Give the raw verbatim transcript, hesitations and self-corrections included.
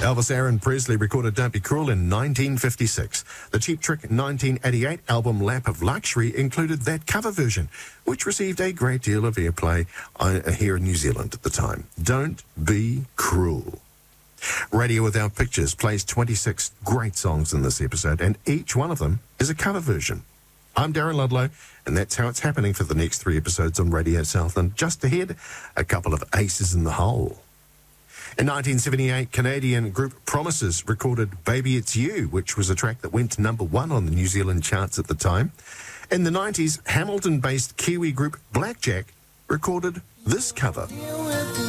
Elvis Aaron Presley recorded Don't Be Cruel in nineteen fifty-six. The Cheap Trick nineteen eighty-eight album Lap of Luxury included that cover version, which received a great deal of airplay uh, here in New Zealand at the time. Don't Be Cruel. Radio Without Pictures plays twenty-six great songs in this episode, and each one of them is a cover version. I'm Darren Ludlow, and that's how it's happening for the next three episodes on Radio Southland. Just ahead, a couple of aces in the hole. In nineteen seventy-eight, Canadian group Promises recorded Baby It's You, which was a track that went to number one on the New Zealand charts at the time. In the nineties, Hamilton-based Kiwi group Blackjack recorded this cover.